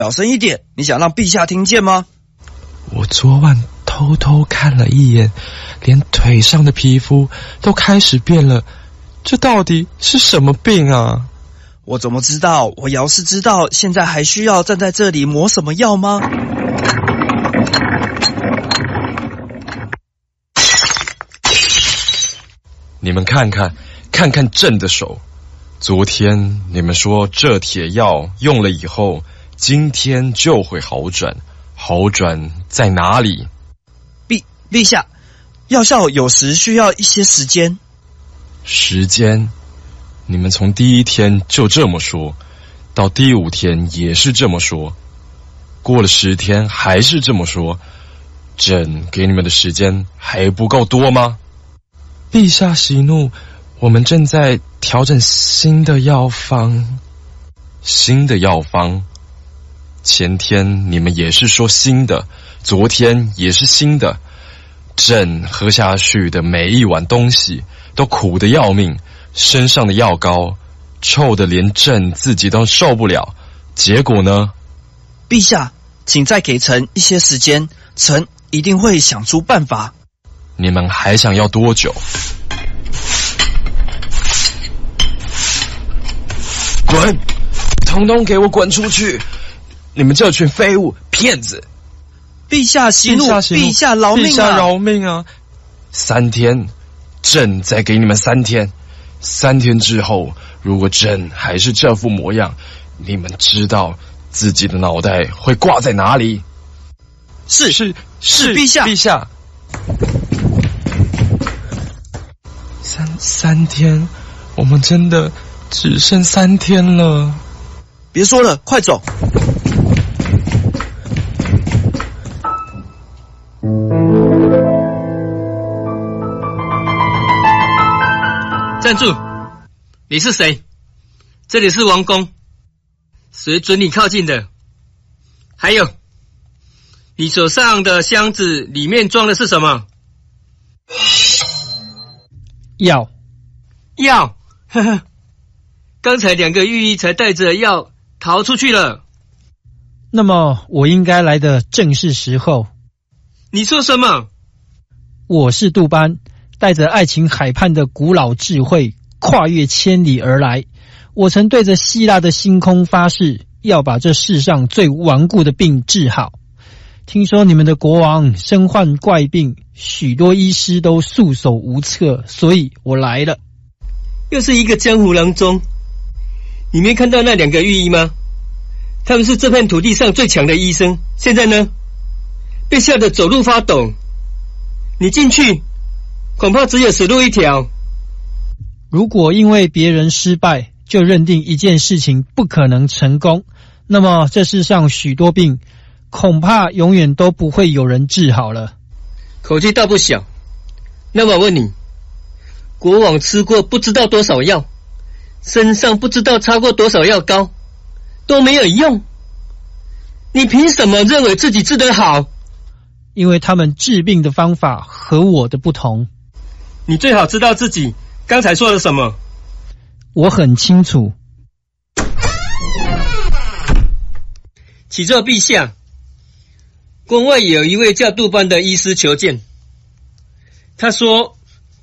小声一点，你想让陛下听见吗？ 我昨晚偷偷看了一眼，连腿上的皮肤都开始变了，这到底是什么病啊？ 我怎么知道？我要是知道，现在还需要站在这里抹什么药吗？ 你们看看朕的手，昨天你们说这铁药用了以后，今天就会好转，好转在哪里？ 陛下，药效有时需要一些时间。 时间？你们从第一天就这么说，到第5天也是这么说，过了10天还是这么说，朕给你们的时间还不够多吗？陛下息怒，我们正在调整新的药方。新的药方？前天你们也是说新的，昨天也是新的。朕喝下去的每一碗东西都苦得要命，身上的药膏臭得连朕自己都受不了。结果呢？ 陛下，请再给臣一些时间，臣一定会想出办法。 你们还想要多久？滚！统统给我滚出去！你们这群废物，骗子！ 陛下息怒，陛下饶命啊！ 陛下饶命啊！3天，朕再给你们3天。3天之后，如果朕还是这副模样，你们知道自己的脑袋会挂在哪里？ 是陛下。 陛下。三天，我们真的只剩3天了。 别说了，快走！ 站住！你是谁？这里是王宫，谁准你靠近的？还有，你手上的箱子里面装的是什么？ 药， 呵呵，刚才2个御医才带着药逃出去了。 那么我应该来的正是时候。 你说什么？ 我是杜班，带着爱琴海畔的古老智慧，跨越千里而来。我曾对着希腊的星空发誓，要把这世上最顽固的病治好。听说你们的国王身患怪病，许多医师都束手无策，所以我来了。 又是一个江湖郎中。你没看到那2个御医吗？他们是这片土地上最强的医生，现在呢，被吓得走路发抖。你进去，恐怕只有死路一条。 如果因为别人失败，就认定一件事情不可能成功，那么这世上许多病，恐怕永远都不会有人治好了。 口气倒不小。那么我问你，国王吃过不知道多少药，身上不知道擦过多少药膏，都没有用，你凭什么认为自己治得好？ 因为他们治病的方法和我的不同。 你最好知道自己刚才说了什么。 我很清楚。 启奏陛下，宫外有一位叫杜班的医师求见。他说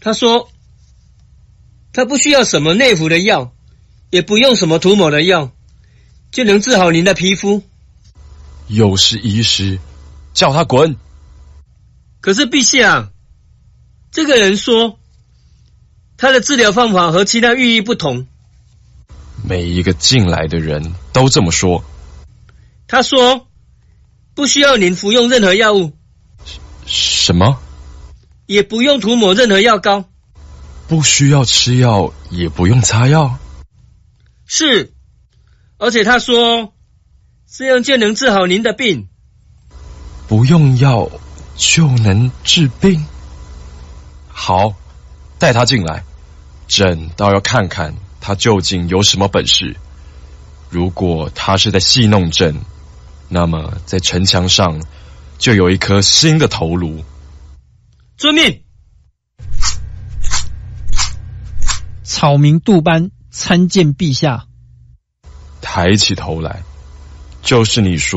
他不需要什么内服的药，也不用什么涂抹的药，就能治好您的皮肤。 又是医师，叫他滚！ 可是陛下，这个人说他的治疗方法和其他御医不同。 每一个进来的人都这么说。 他说不需要您服用任何药物。 什么？ 也不用涂抹任何药膏。 不需要吃药，也不用擦药。 是，而且他说这样就能治好您的病。 不用药就能治病？好，带他进来，朕倒要看看他究竟有什么本事。如果他是在戏弄朕，那么在城墙上就有一颗新的头颅。 遵命。 草民杜班参见陛下。 抬起头来， 就是你说